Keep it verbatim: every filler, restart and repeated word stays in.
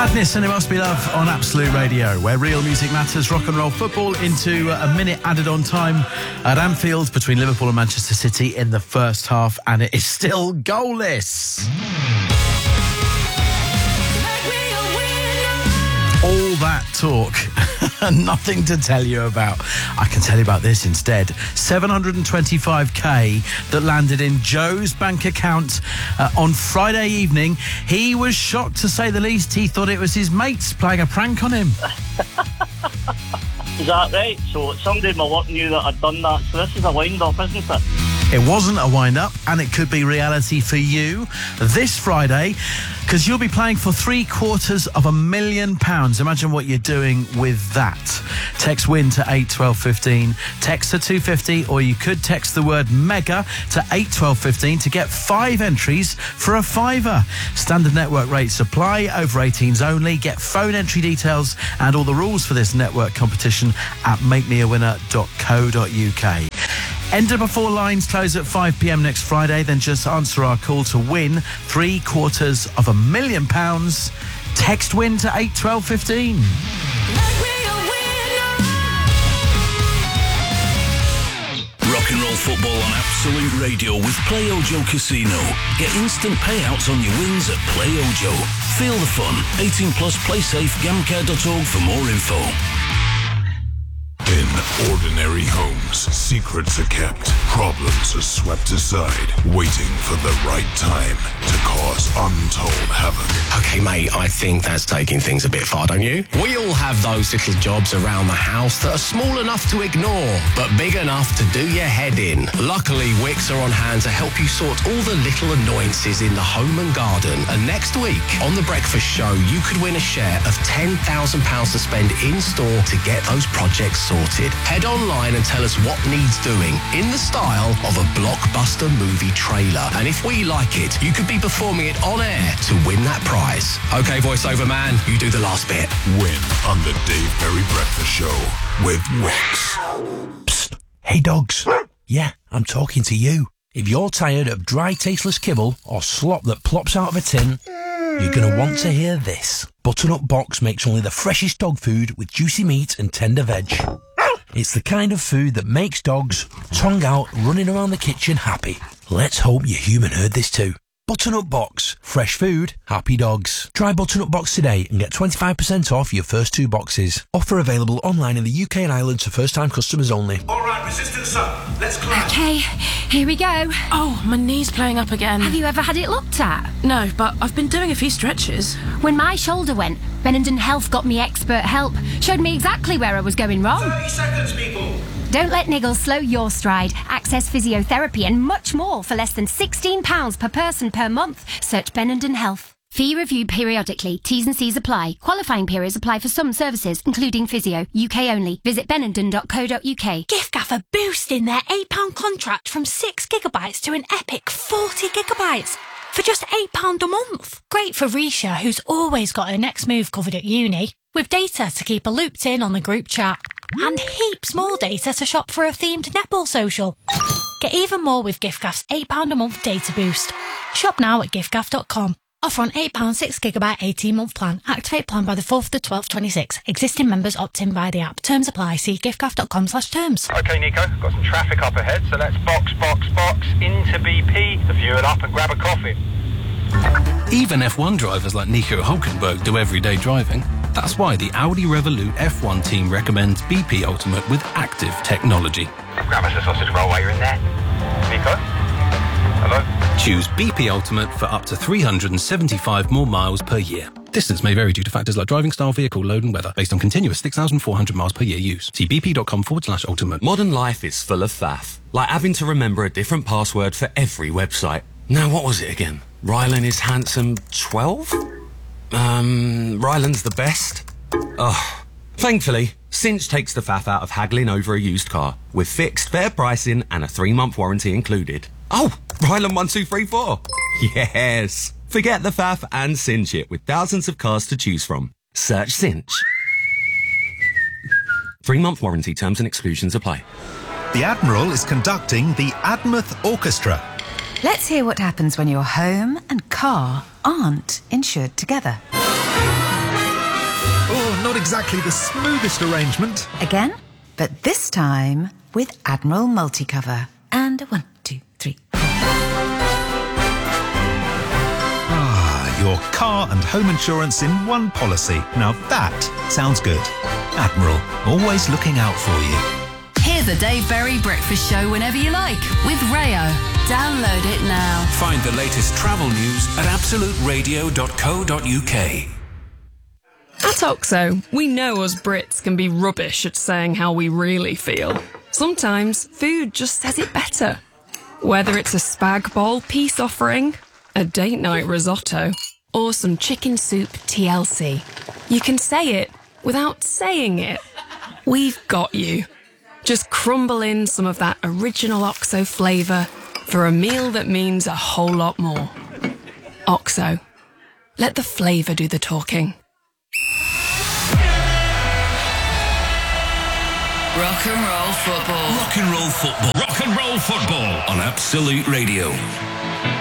Madness and It Must Be Love on Absolute Radio, where real music matters. Rock and roll football into a minute added on time at Anfield between Liverpool and Manchester City in the first half, and it is still goalless. All that talk and nothing to tell you about. I can tell you about this instead. seven hundred twenty-five k that landed in Joe's bank account uh, on Friday evening. He was shocked, to say the least. He thought it was his mates playing a prank on him. Is that right? So somebody in my work knew that I'd done that. So this is a wind-up, isn't it? It wasn't a wind-up, and it could be reality for you this Friday, because you'll be playing for three quarters of a million pounds. Imagine what you're doing with that. Text WIN to eight twelve fifteen, text to two fifty, or you could text the word MEGA to eight twelve fifteen to get five entries for a fiver. Standard network rates apply, over eighteens only. Get phone entry details and all the rules for this network competition at make me a winner dot co dot uk. Enter before lines close at five p m next Friday, then just answer our call to win three quarters of a million pounds. Text WIN to eight twelve fifteen. Rock and roll football on Absolute Radio with PlayOjo Casino. Get instant payouts on your wins at PlayOjo. Feel the fun. eighteen plus, play safe, gamcare dot org for more info. In ordinary homes, secrets are kept, problems are swept aside, waiting for the right time to cause untold havoc. Okay, mate, I think that's taking things a bit far, don't you? We all have those little jobs around the house that are small enough to ignore, but big enough to do your head in. Luckily, Wix are on hand to help you sort all the little annoyances in the home and garden. And next week, on The Breakfast Show, you could win a share of ten thousand pounds to spend in-store to get those projects sorted. Head online and tell us what needs doing in the style of a blockbuster movie trailer. And if we like it, you could be performing it on air to win that prize. Okay, voiceover man, you do the last bit. Win on the Dave Berry Breakfast Show with Wix. Psst. Hey, dogs. Yeah, I'm talking to you. If you're tired of dry, tasteless kibble or slop that plops out of a tin, you're going to want to hear this. Butternut Box makes only the freshest dog food with juicy meat and tender veg. It's the kind of food that makes dogs, tongue out, running around the kitchen happy. Let's hope your human heard this too. Butternut Box. Fresh food, happy dogs. Try Butternut Box today and get twenty-five percent off your first two boxes. Offer available online in the U K and Ireland to first-time customers only. All right, resistance up. Let's climb. Okay, here we go. Oh, my knee's playing up again. Have you ever had it looked at? No, but I've been doing a few stretches. When my shoulder went, Benenden Health got me expert help. Showed me exactly where I was going wrong. thirty seconds, people. Don't let niggles slow your stride. Access physiotherapy and much more for less than sixteen pounds per person per month. Search Benenden Health. Fee review periodically. T's and C's apply. Qualifying periods apply for some services, including physio. U K only. Visit benenden dot co dot uk. giffgaff are boosting their eight pound contract from six gigabytes to an epic forty gigabytes for just eight pounds a month. Great for Risha, who's always got her next move covered at uni, with data to keep her looped in on the group chat. And heaps more data to shop for a themed netball social. Get even more with giffgaff's eight pounds a month data boost. Shop now at giffgaff dot com. Offer on eight pounds six gigabyte eighteen month plan. Activate plan by the fourth of the twelfth twenty-six. Existing members opt in via the app. Terms apply. See giffgaff dot com slash terms. OK, Nico, got some traffic up ahead, so let's box, box, box into B P to fuel up and grab a coffee. Even F one drivers like Nico Hulkenberg do everyday driving. That's why the Audi Revolut F one team recommends B P Ultimate with active technology. Grab us a sausage roll while you're in there. Nico? Hello? Choose B P Ultimate for up to three hundred seventy-five more miles per year. Distance may vary due to factors like driving style, vehicle load and weather, based on continuous six thousand four hundred miles per year use. See bp.com forward slash ultimate. Modern life is full of faff, like having to remember a different password for every website. Now, what was it again? Rylan is handsome twelve? Um, Rylan's the best? Oh, thankfully, Cinch takes the faff out of haggling over a used car, with fixed, fair pricing and a three-month warranty included. Oh, Rylan one two three four. Yes. Forget the faff and cinch it with thousands of cars to choose from. Search Cinch. Three-month warranty terms and exclusions apply. The Admiral is conducting the Admouth Orchestra. Let's hear what happens when your home and car aren't insured together. Oh, not exactly the smoothest arrangement. Again, but this time with Admiral Multicover. And a one, two, three. Ah, your car and home insurance in one policy. Now that sounds good. Admiral, always looking out for you. Hear the Dave Berry Breakfast Show whenever you like with Rayo. Download it now. Find the latest travel news at absolute radio dot co dot uk. At OXO, we know us Brits can be rubbish at saying how we really feel. Sometimes food just says it better. Whether it's a spag bol peace offering, a date night risotto, or some chicken soup T L C, you can say it without saying it. We've got you. Just crumble in some of that original OXO flavour for a meal that means a whole lot more. OXO. Let the flavour do the talking. Rock and roll football. Rock and roll football. Rock and roll football on Absolute Radio.